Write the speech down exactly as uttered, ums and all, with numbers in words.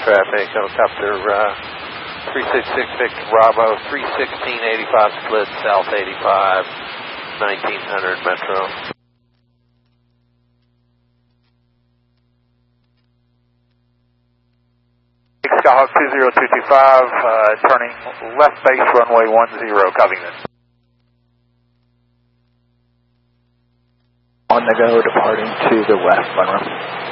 traffic, helicopter uh, three six six Victor Bravo, three sixteen eighty-five split, South eighty-five, nineteen hundred Metro. Skyhawk two zero two two five, uh, turning left base runway one zero, copy that. On the go, departing to the west, runway.